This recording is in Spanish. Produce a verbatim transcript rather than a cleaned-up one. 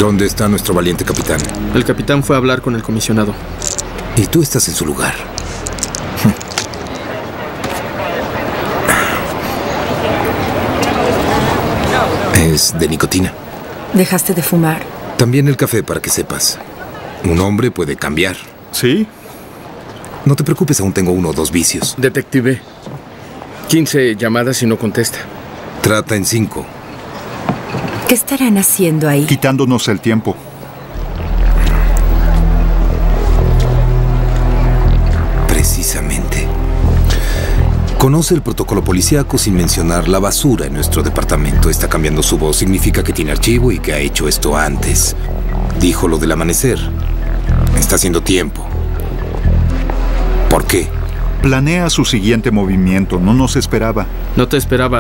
¿Dónde está nuestro valiente capitán? El capitán fue a hablar con el comisionado. Y tú estás en su lugar. Es de nicotina. ¿Dejaste de fumar? También el café, para que sepas. Un hombre puede cambiar. ¿Sí? No te preocupes, aún tengo uno o dos vicios. Detective, quince llamadas y no contesta. Trata en cinco. ¿Qué estarán haciendo ahí? Quitándonos el tiempo. Precisamente. Conoce el protocolo policíaco sin mencionar la basura en nuestro departamento. Está cambiando su voz. Significa que tiene archivo y que ha hecho esto antes. Dijo lo del amanecer. Está haciendo tiempo. ¿Por qué? Planea su siguiente movimiento. No nos esperaba. No te esperaba.